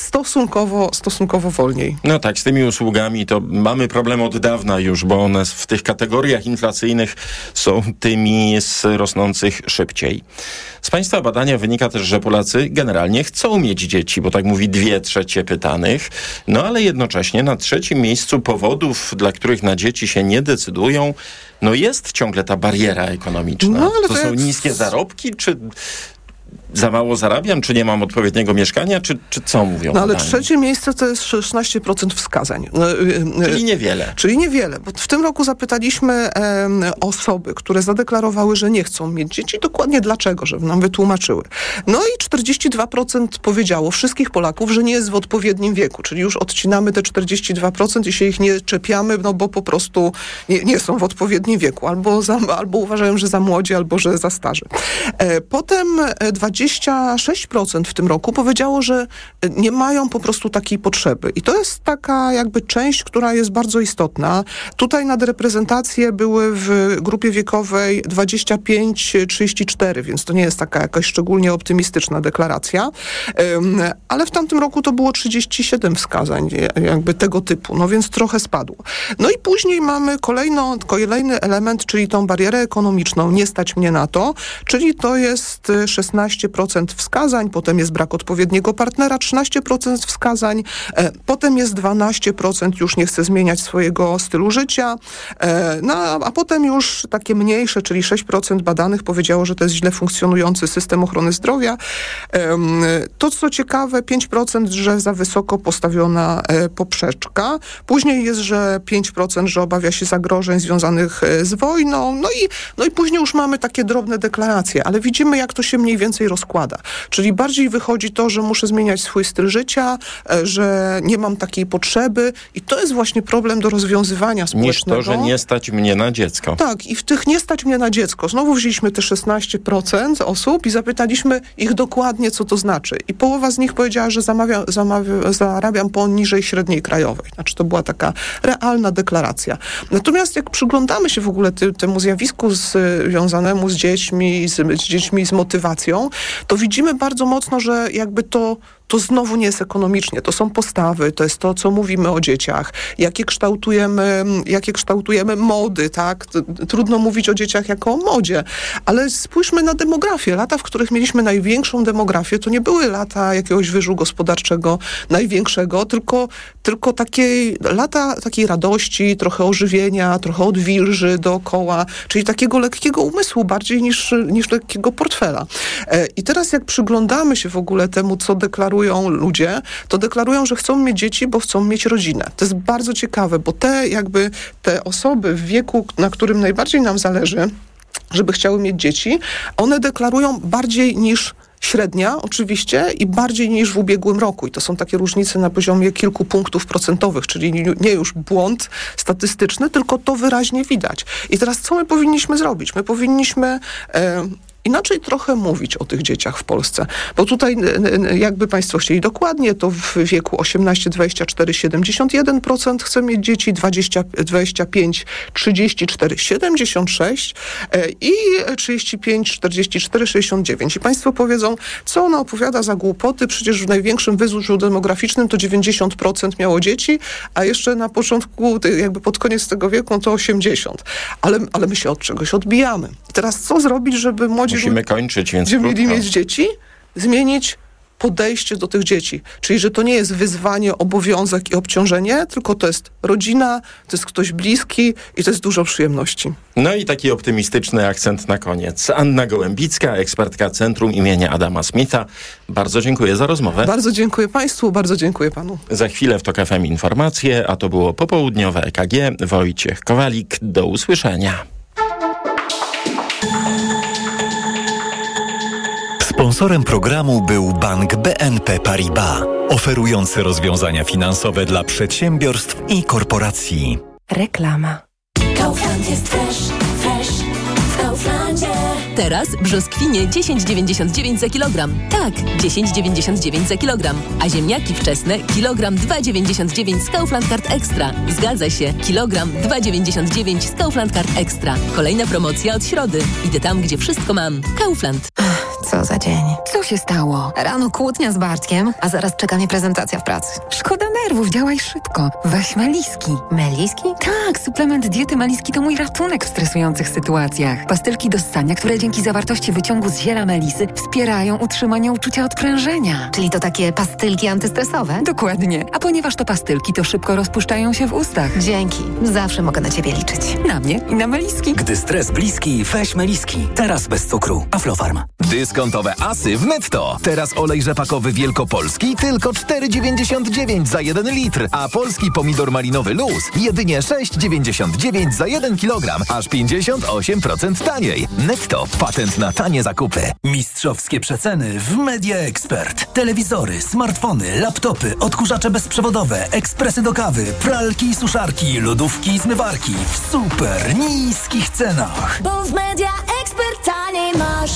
stosunkowo wolniej. No tak, z tymi usługami to mamy problem od dawna już, bo one w tych kategoriach inflacyjnych są tymi z rosnących szybciej. Z Państwa badania wynika też, że Polacy generalnie chcą mieć dzieci, bo tak mówi 2/3 pytanych, no ale jednocześnie na 3. miejscu powodów, dla których na dzieci się nie decydują, no jest ciągle ta bariera ekonomiczna. No, ale to są niskie zarobki, czy za mało zarabiam, czy nie mam odpowiedniego mieszkania, czy co mówią? No ale 3. miejsce to jest 16% wskazań. Czyli niewiele. Czyli niewiele, bo w tym roku zapytaliśmy osoby, które zadeklarowały, że nie chcą mieć dzieci, dokładnie dlaczego, żeby nam wytłumaczyły. No i 42% powiedziało wszystkich Polaków, że nie jest w odpowiednim wieku, czyli już odcinamy te 42% i się ich nie czepiamy, no bo po prostu nie są w odpowiednim wieku, albo uważają, że za młodzi, albo że za starzy. Potem 26% w tym roku powiedziało, że nie mają po prostu takiej potrzeby. I to jest taka jakby część, która jest bardzo istotna. Tutaj nadreprezentacje były w grupie wiekowej 25-34, więc to nie jest taka jakaś szczególnie optymistyczna deklaracja. Ale w tamtym roku to było 37 wskazań jakby tego typu, no więc trochę spadło. No i później mamy kolejny element, czyli tą barierę ekonomiczną, nie stać mnie na to, czyli to jest 16% wskazań, potem jest brak odpowiedniego partnera, 13% wskazań, potem jest 12% już nie chce zmieniać swojego stylu życia, no a potem już takie mniejsze, czyli 6% badanych powiedziało, że to jest źle funkcjonujący system ochrony zdrowia. To, co ciekawe, 5%, że za wysoko postawiona poprzeczka. Później jest, że 5%, że obawia się zagrożeń związanych z wojną. No i później już mamy takie drobne deklaracje, ale widzimy, jak to się mniej więcej rozkłada. Czyli bardziej wychodzi to, że muszę zmieniać swój styl życia, że nie mam takiej potrzeby i to jest właśnie problem do rozwiązywania społecznego. Niż to, że nie stać mnie na dziecko. Tak, i w tych nie stać mnie na dziecko. Znowu wzięliśmy te 16% osób i zapytaliśmy ich dokładnie, co to znaczy. I połowa z nich powiedziała, że zarabiam poniżej średniej krajowej. Znaczy to była taka realna deklaracja. Natomiast jak przyglądamy się w ogóle temu zjawisku związanemu z dziećmi, z motywacją, to widzimy bardzo mocno, że jakby to znowu nie jest ekonomicznie. To są postawy, to jest to, co mówimy o dzieciach, jakie kształtujemy mody, tak? Trudno mówić o dzieciach jako o modzie, ale spójrzmy na demografię. Lata, w których mieliśmy największą demografię, to nie były lata jakiegoś wyżu gospodarczego największego, tylko lata takiej radości, trochę ożywienia, trochę odwilży dookoła, czyli takiego lekkiego umysłu bardziej niż lekkiego portfela. I teraz jak przyglądamy się w ogóle temu, co deklarują ludzie, to deklarują, że chcą mieć dzieci, bo chcą mieć rodzinę. To jest bardzo ciekawe, bo te osoby w wieku, na którym najbardziej nam zależy, żeby chciały mieć dzieci, one deklarują bardziej niż średnia oczywiście i bardziej niż w ubiegłym roku. I to są takie różnice na poziomie kilku punktów procentowych, czyli nie już błąd statystyczny, tylko to wyraźnie widać. I teraz co my powinniśmy zrobić? My powinniśmy inaczej trochę mówić o tych dzieciach w Polsce. Bo tutaj jakby państwo chcieli dokładnie, to w wieku 18-24 71% chce mieć dzieci, 25, 34, 76 i 35, 44, 69. I państwo powiedzą, co ona opowiada za głupoty, przecież w największym wyzuszu demograficznym to 90% miało dzieci, a jeszcze na początku, jakby pod koniec tego wieku to 80. Ale my się od czegoś odbijamy. I teraz co zrobić, żeby młodzi musimy kończyć, więc gdzie mieli mieć dzieci, zmienić podejście do tych dzieci. Czyli, że to nie jest wyzwanie, obowiązek i obciążenie, tylko to jest rodzina, to jest ktoś bliski i to jest dużo przyjemności. No i taki optymistyczny akcent na koniec. Anna Gołębicka, ekspertka Centrum imienia Adama Smitha. Bardzo dziękuję za rozmowę. Bardzo dziękuję państwu, bardzo dziękuję panu. Za chwilę w TOK FM informacje, a to było popołudniowe EKG. Wojciech Kowalik, do usłyszenia. Sponsorem programu był Bank BNP Paribas, oferujący rozwiązania finansowe dla przedsiębiorstw i korporacji. Reklama. Kaufland jest fresh w Kauflandzie. Teraz brzoskwinie 10,99 za kilogram. Tak, 10,99 za kilogram. A ziemniaki wczesne kilogram 2,99 z Kaufland Card Extra. Zgadza się, kilogram 2,99 z Kaufland Card Extra. Kolejna promocja od środy. Idę tam, gdzie wszystko mam. Kaufland. Co za dzień. Co się stało? Rano kłótnia z Bartkiem, a zaraz czeka mnie prezentacja w pracy. Szkoda nerwów, działaj szybko. Weź Meliski. Meliski? Tak, suplement diety Meliski to mój ratunek w stresujących sytuacjach. Pastylki do ssania, które dzięki zawartości wyciągu z ziela melisy wspierają utrzymanie uczucia odprężenia. Czyli to takie pastylki antystresowe? Dokładnie. A ponieważ to pastylki, to szybko rozpuszczają się w ustach. Dzięki. Zawsze mogę na ciebie liczyć. Na mnie i na Meliski. Gdy stres bliski, weź Meliski. Teraz bez cukru. Aflofarm. Dyskontowe asy w Netto. Teraz olej rzepakowy wielkopolski tylko 4,99 za 1 litr, a polski pomidor malinowy Luz jedynie 6,99 za 1 kilogram, aż 58% taniej. Netto. Patent na tanie zakupy. Mistrzowskie przeceny w Media Expert. Telewizory, smartfony, laptopy, odkurzacze bezprzewodowe, ekspresy do kawy, pralki i suszarki, lodówki i zmywarki w super niskich cenach. Bo w Media Expert taniej masz.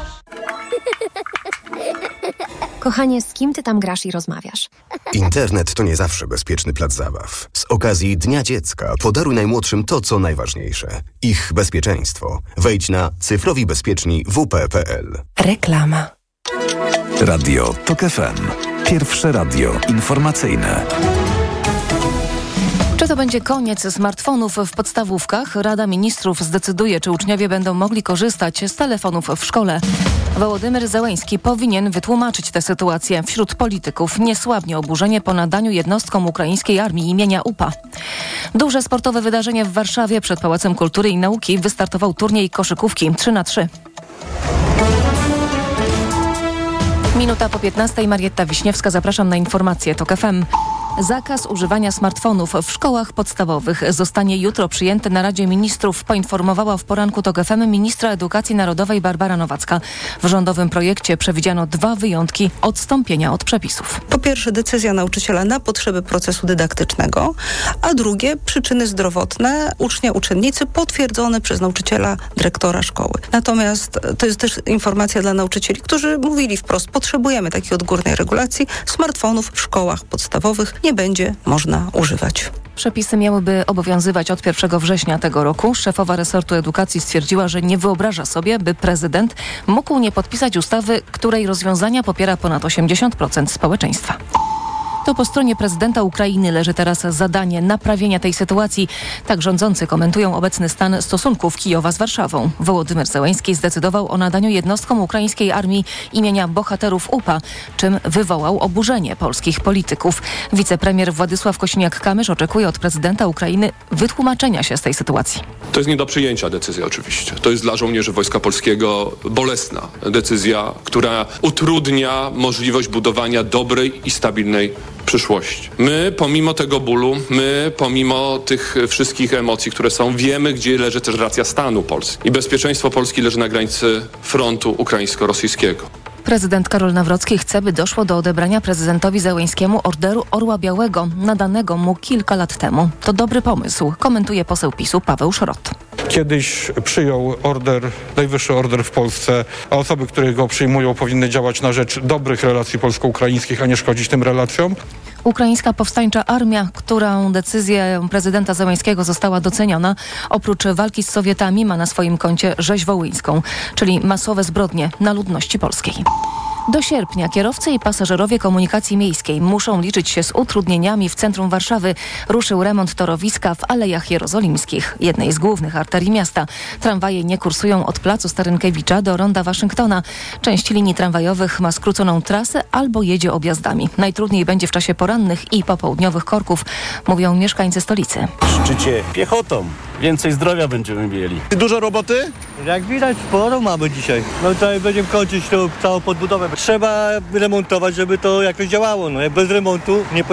Kochanie, z kim ty tam grasz i rozmawiasz? Internet to nie zawsze bezpieczny plac zabaw. Z okazji Dnia Dziecka podaruj najmłodszym to, co najważniejsze. Ich bezpieczeństwo. Wejdź na cyfrowibezpieczni.wp.pl. Reklama. Radio TOK FM. Pierwsze radio informacyjne. Czy to będzie koniec smartfonów w podstawówkach? Rada Ministrów zdecyduje, czy uczniowie będą mogli korzystać z telefonów w szkole. Wołodymyr Zełenski powinien wytłumaczyć tę sytuację. Wśród polityków nie słabnie oburzenie po nadaniu jednostkom ukraińskiej armii imienia UPA. Duże sportowe wydarzenie w Warszawie. Przed Pałacem Kultury i Nauki wystartował turniej koszykówki 3x3. Minuta po 15. Marietta Wiśniewska. Zapraszam na informacje TOK FM. Zakaz używania smartfonów w szkołach podstawowych zostanie jutro przyjęty na Radzie Ministrów, poinformowała w poranku TOK FM ministra edukacji narodowej Barbara Nowacka. W rządowym projekcie przewidziano 2 wyjątki odstąpienia od przepisów. Po pierwsze decyzja nauczyciela na potrzeby procesu dydaktycznego, a drugie przyczyny zdrowotne ucznia, uczennicy potwierdzone przez nauczyciela, dyrektora szkoły. Natomiast to jest też informacja dla nauczycieli, którzy mówili wprost, potrzebujemy takiej odgórnej regulacji, smartfonów w szkołach podstawowych nie będzie można używać. Przepisy miałyby obowiązywać od 1 września tego roku. Szefowa resortu edukacji stwierdziła, że nie wyobraża sobie, by prezydent mógł nie podpisać ustawy, której rozwiązania popiera ponad 80% społeczeństwa. To po stronie prezydenta Ukrainy leży teraz zadanie naprawienia tej sytuacji. Tak rządzący komentują obecny stan stosunków Kijowa z Warszawą. Wołodymyr Zełenski zdecydował o nadaniu jednostkom ukraińskiej armii imienia bohaterów UPA, czym wywołał oburzenie polskich polityków. Wicepremier Władysław Kosiniak-Kamysz oczekuje od prezydenta Ukrainy wytłumaczenia się z tej sytuacji. To jest nie do przyjęcia decyzja oczywiście. To jest dla żołnierzy Wojska Polskiego bolesna decyzja, która utrudnia możliwość budowania dobrej i stabilnej przyszłości. My pomimo tego bólu, pomimo tych wszystkich emocji, które są, wiemy, gdzie leży też racja stanu Polski. I bezpieczeństwo Polski leży na granicy frontu ukraińsko-rosyjskiego. Prezydent Karol Nawrocki chce, by doszło do odebrania prezydentowi Zełenskiemu Orderu Orła Białego, nadanego mu kilka lat temu. To dobry pomysł, komentuje poseł PiS-u Paweł Szrot. Kiedyś przyjął najwyższy order w Polsce, a osoby, które go przyjmują, powinny działać na rzecz dobrych relacji polsko-ukraińskich, a nie szkodzić tym relacjom. Ukraińska Powstańcza Armia, którą decyzja prezydenta Zełenskiego została doceniona, oprócz walki z Sowietami ma na swoim koncie rzeź wołyńską, czyli masowe zbrodnie na ludności polskiej. Do sierpnia kierowcy i pasażerowie komunikacji miejskiej muszą liczyć się z utrudnieniami w centrum Warszawy. Ruszył remont torowiska w Alejach Jerozolimskich, jednej z głównych arterii miasta. Tramwaje nie kursują od placu Starynkiewicza do ronda Waszyngtona. Część linii tramwajowych ma skróconą trasę albo jedzie objazdami. Najtrudniej będzie w czasie porannych i popołudniowych korków, mówią mieszkańcy stolicy. W szczycie piechotą. Więcej zdrowia będziemy mieli. Dużo roboty? Jak widać, sporo mamy dzisiaj. No tutaj będziemy kończyć tą całą podbudowę. Trzeba remontować, żeby to jakoś działało. No, jak bez remontu nie